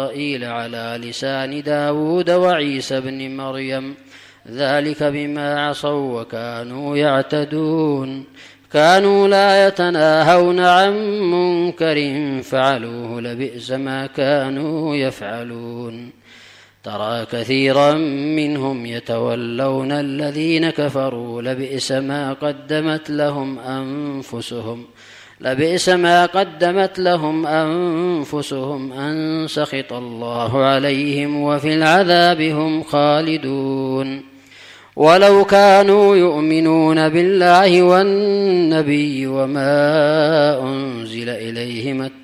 إسرائيل على لسان داود وعيسى بن مريم ذلك بما عصوا وكانوا يعتدون كانوا لا يتناهون عن منكر فعلوه لبئس ما كانوا يفعلون ترى كثيرا منهم يتولون الذين كفروا لبئس ما قدمت لهم أنفسهم أن سخط الله عليهم وفي العذاب هم خالدون ولو كانوا يؤمنون بالله والنبي وما أنزل إليهم